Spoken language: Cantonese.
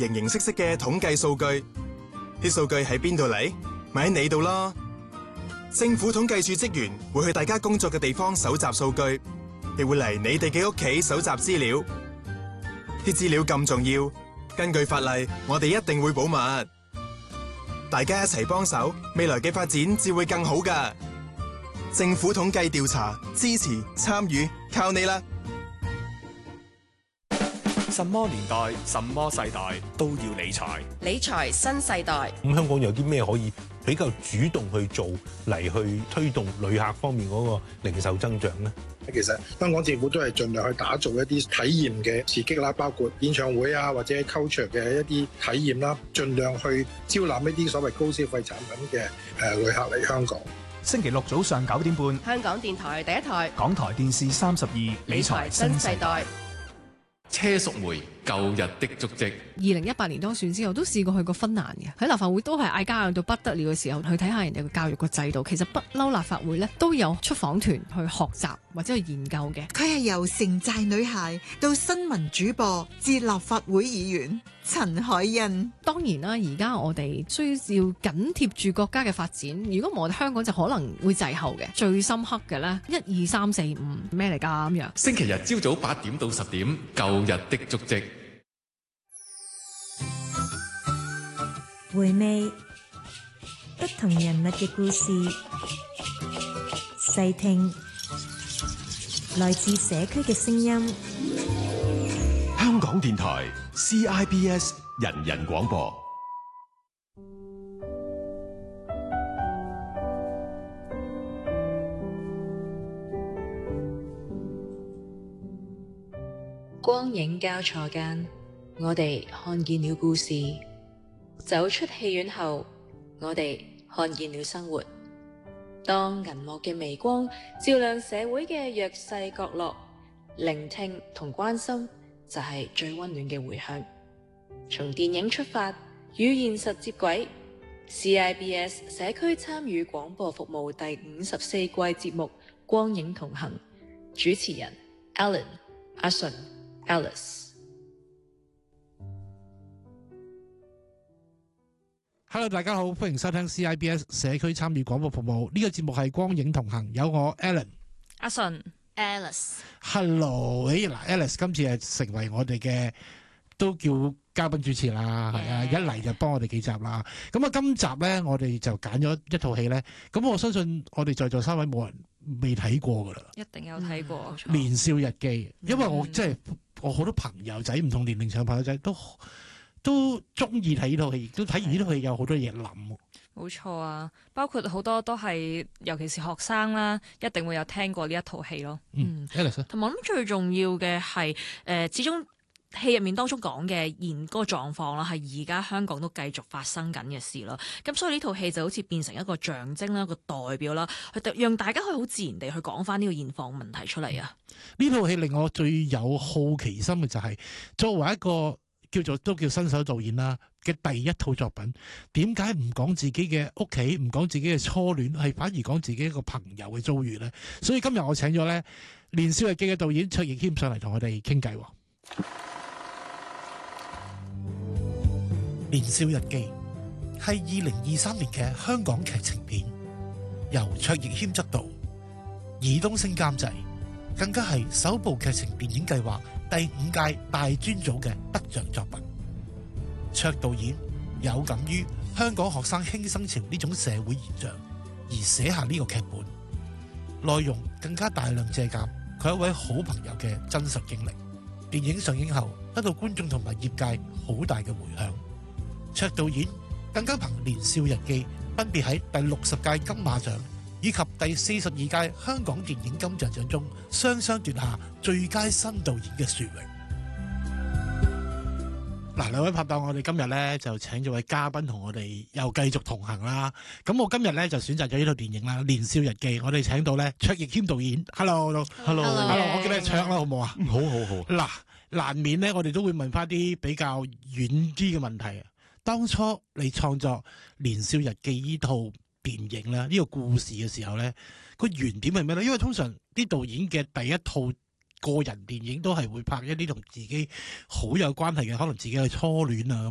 形形色色嘅統計數據，啲數據喺邊度嚟？咪喺你度咯。政府統計處職員會去大家工作嘅地方搜集數據，亦會嚟你哋嘅屋企搜集資料。啲資料咁重要，根據法例，我哋一定會保密。大家一齊幫手，未來嘅發展至會更好㗎。政府統計調查，支持參與，靠你啦！ 什麼年代、什麼世代都要理財。 理財新世代。 咁香港有啲咩可以比較主動去做嚟去推動旅客方面嗰個零售增長呢？ 其實香港政府都係盡量去打造一啲體驗嘅刺激啦，包括演唱會啊或者 culture 嘅一啲體驗啦，盡量去招攬一啲所謂高消費產品嘅旅客嚟香港。 星期六早上9點半， 香港電台第一台， 港台電視32，理財新世代。 車淑梅舊日的足跡。 2018年當選之後，都試過去過芬蘭嘅，喺立法會都係嗌交到不得了嘅時候，去睇下人哋嘅教育個制度。其實不嬲立法會呢都有出訪團去學習或者去研究嘅。 佢係由城寨女孩到新聞主播至立法會議員，陳海欣。 當然啦，而家我哋需要緊貼住國家嘅發展，如果唔係我哋香港就可能會滯後嘅。最深刻嘅呢，1、2、3、4、5咩嚟㗎咁樣？ 星期日朝早8點到10點，舊日的足跡。 回味不同人物嘅故事，細聽來自社區嘅聲音。 香港電台 CIBS 人人廣播。 光影交錯間，我哋看見了故事。走出戲院後，我哋看見了生活。當銀幕嘅微光照亮社會嘅弱勢角落，聆聽同關心就係最溫暖嘅回響。從電影出發，與現實接軌。CIBS 社區參與廣播服務第54季節目《光影同行》，主持人 Alan、阿順、 Alice。Hello， 大家好，歡迎收聽 CIBS 社區參與廣播服務。呢個節目係光影同行，有我 Alan、 阿順、Alice。 Hello， 嗱 Alice 今次係成為我哋嘅都叫嘉賓主持啦，係啊，一嚟就幫我哋幾集啦。咁啊，今集咧我哋就揀咗一套戲咧，咁我相信我哋在座3位冇人未睇過噶啦， 一定有睇過 《年少日記》，因為我真係我好多朋友仔，唔同年齡層朋友仔都中意睇呢套戲，都睇完呢套戲有好多嘢諗。 冇錯啊，包括好多都係，尤其是學生啦，一定會有聽過呢一套戲咯。 同埋我諗最重要嘅係始終戲入面當中講嘅現嗰個狀況啦，係而家香港都繼續發生緊嘅事咯。咁所以呢套戲就好似變成一個象徵啦，一個代表啦，去讓大家可以好自然地去講翻呢個現況問題出嚟啊。 呢套戲令我最有好奇心嘅就係，作為一個都叫新手導演啦嘅第一套作品，點解唔講自己嘅屋企，唔講自己嘅初戀，係反而講自己一個朋友嘅遭遇呢？所以今日我請咗咧《年少日記》嘅導演卓亦謙上嚟同我哋傾偈。《年少日記》係2023年嘅香港劇情片，由卓亦謙執導，爾冬陞監製，更加係首部劇情電影計劃第5屆大專組嘅得獎作品。卓導演有感於香港學生輕生潮呢種社會現象而寫下呢個劇本，內容更加大量借鑑佢一位好朋友嘅真實經歷。電影上映後得到觀眾同埋業界好大嘅回響。卓導演更加憑《年少日記》分別喺第60屆金馬獎以及第42屆香港電影金像獎中雙奪下最佳新導演嘅殊榮。嗱，兩位拍檔，我哋今日咧就請咗位嘉賓同我哋又繼續同行啦。咁我今日咧就選擇咗呢套電影啦，《年少日記》。我哋請到咧卓亦謙導演。Hello，我叫你卓啦，好唔好啊？ 好。 嗱，難免咧，我哋都會問翻啲比較遠啲嘅問題啊。當初你創作《年少日記》呢套電影咧，呢個故事嘅時候咧，個原點係咩咧？因為通常啲導演嘅第一套個人電影都係會拍一啲同自己好有關係嘅，可能自己嘅初戀啊。